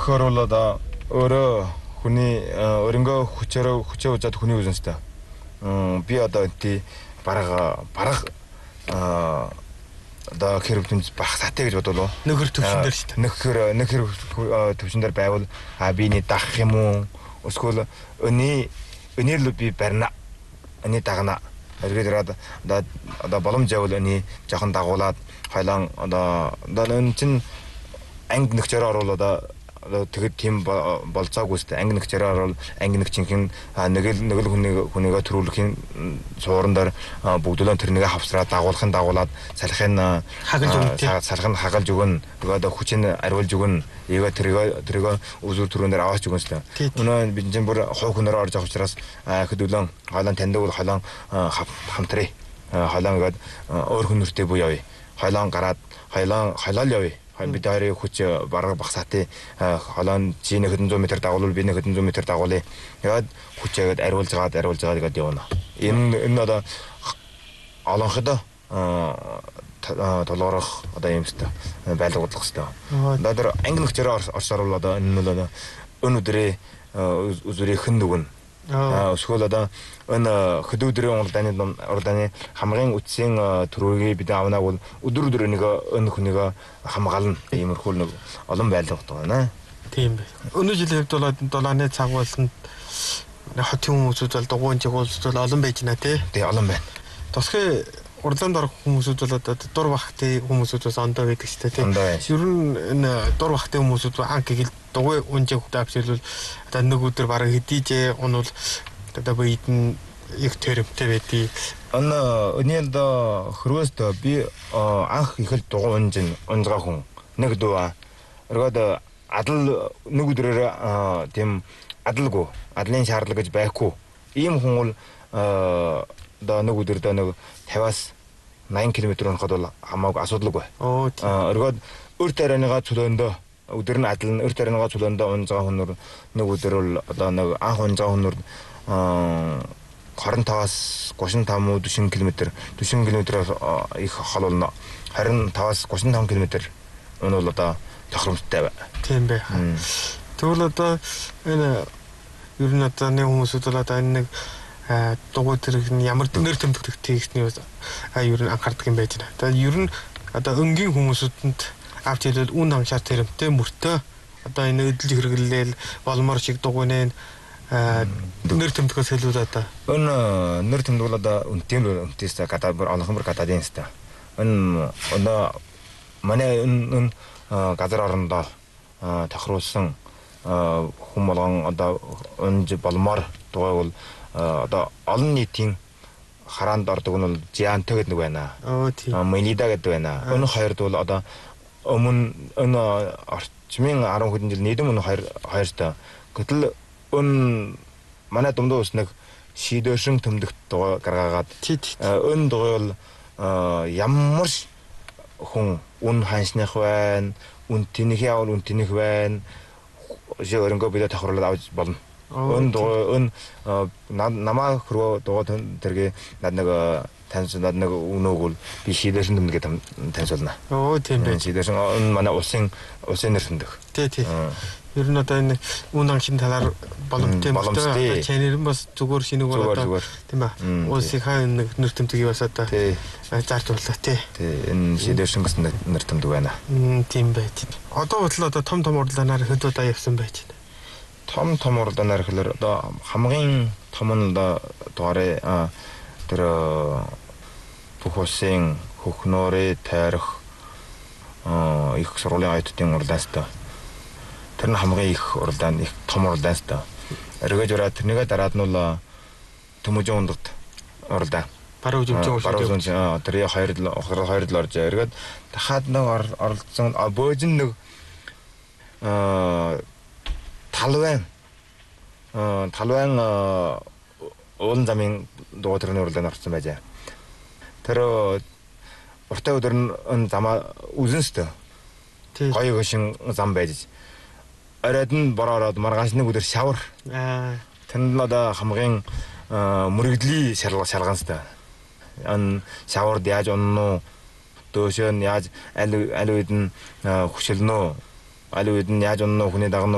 болохоор бол одоо өөрөө хүний өөрөнгөө хүчээ узаад хүний үзэн сте. Би одоо тий бараг одоо хэрэгтэмж багсаатай гэж бодлоо. Нөхөр төвшин дээр шүү Нөхөр дээ. төвшин дээр байвал биний дах юм уу? Эсвэл өнөөл би барина. Өний дагна. Эргээд одоо боломж явал өний жоохон дагуулад хойлон одоо энэ чин анги нөхчөөр оруулаад тэгээд тийм болцоогүй сте. Анги нөхчөөр орвол анги нөхчинхэн нэг л хүнийгээ төрүүлэхийн сууран дээр бүгдөө тэр нэгэ хавсраад дагуулаад салхын хагалж өгөн. Тэгээд хүчин ариулж өгөн. Эгээ тэргээ үзүр төрөн дээр аваач өгөн сте. Өнөө бид чинь бүр хуу хүнээр орж авах учраас хөдөлөн хойлон таньдаг бол хойлон хамтрий. Хойлон гээд өөр хүнөртэй буу явъя. Хойлон гараад хойлол явъя. Бид хоёрын хүч бараг багсаатай холон чи 100 м дагуулвал би 100 м дагуулъя. Ягаад хүчээгээд ариулж байгаа гэдэг явна. Энэ одоо олонход толгорох одоо юм өстэй байлгуудлах өстэй. Одоо тэр анги нөхчөөр орсоор бол одоо энэ бол өнөөдрийн үзүрийн хэн нүгэн. Эсвэл одоо энэ хөдөөдрийн уралдааны хамгийн үтсийн төрөгийг бид авнаг бол өдөр нэг энэ хүнийг хамгаална. Иймэрхүү нэг олон байлгах байна. Тийм бай. Өнөө жилийн хувьд бол долооны цаг болсонд хотын хүмүүсүүд бол дугуйн жигуулсууд олон байж байна тий. Тий олон байна. Тосхой уралдаанд орох хүмүүсүүд бол одоо дур бахтай хүмүүсүүд бас ондоо байдаг шүү дээ тий. Ер нь энэ дур бахтай хүмүүсүүд анх гэл дугуй унжиг давчилвал одоо нэг өдөр бараг хэдийжээ унвал одоо бийдэн их төрөмтэй байдгийг. Өнөөлд хөрөөст би анх их л дугуй унжгаа хүн нэг дуу. Өргөд адал нэг өдрөөр тийм адлын шаардлага гэж байхгүй. Ийм хүн бол одоо нэг өдөрдөө нэг 50-аас 80 км унахад бол хамаагүй асуудалгүй. Өргөд өрт арайныгаа цөлөөндөө өдөр нь адал өрт арайныгаа цөлөөндөө унжгаа хүнөр нэг өдөр бол одоо нэг анх унжгаа хүнөр 25-аас 35 км их хол болно. 25-аас 35 км энэ бол одоо тохиромжтой бай. Тийм бай. Тэгвэл одоо энэ ер нь одоо нэг хүмүүсүүд бол одоо энэ нэг дугуй тэрэг нь ямар нэр томдох текстний ер нь анхаардаг юм байж байна. Тэгээд ер нь одоо өнгийн хүмүүсүүдэнд авч хэлэл үн ханшаар тэрэмтэй мөртөө одоо энэ эдэлж хэрэглээл болмор шиг дугуй нэ нэр томдохоос хэлвэл одоо энэ нэр томдох бол одоо үнэтэйс гадаад бүр олонхмөр гадаадын сте. Энэ одоо манай энэ газар орондоо тохируулсан хүм болгон одоо унж болмор дугуй бол одоо олон нийтийн хараанд ордог нь бол Жианто гэдэг нэг байна. Мелида гэдэг байна. Энэ хоёрд бол одоо өмнө энэ орчмын 10 хэдэн жил нийтэм энэ хоёртой. Гэтэл энэ манай дундуу ус нэг шийдвэршин төмдөх дугуй гаргаагаад энэ дугуй бол ямар хүн үн ханшных байна, үн тэнийх явал үн тэнийх байна. Өөрөнгөө бид тохируулаад авч болно. Энэ намаа хөрөө дугуй тэргээ над нэг таньсаад нэг өнөөгөл би шийдвэршин төмдөг таньсуулна. Тийм байх. Шийдвэршин энэ манай улсын нэр томдох. Тий. Ер нь одоо энэ үн ханшийн талаар боломжтой чанар нь бас зүгээр шинэг бол одоо тийм ба улсынхаа нэг нэр томдгийг бас одоо зарж боллоо тий. Энэ шийдвэршин гэсэн нэр томдог байна. Тийм бай. Одоо бодлоо одоо том уралдаанаар хэд удаа явсан байж байна. Том уралдаанаар хэлэр одоо хамгийн том нь одоо дугаараа тэр бүх улсын хөхнөөрөө тайрах их сургуулийн оюутны уралдаантай. Тэр нь хамгийн их уралдаан, их том уралдаантай. Эргэж ураад тэрнийгээ дараад нь бол Төмөжин ундад уралдаан. Баруун зүгт тэр хоёр л орж эргээд дахиад нэг оролцсон бөөжин нэг талвайн уулан замын дугуй төрний уралдаанд орсон байжээ. Тэр уртай өдөр нь замаа үзэнстэй. Гоё гошин зам байж. Оройд нь бороод маргааш нэг өдөр шавар. Тэнд нь одоо хамгийн мөрөгдлийн шалганцтай. Энэ шавард яаж унах, дөөшөө нь яаж аль үед нь хүчилнө, аль үед нь яаж унах, хүний дагна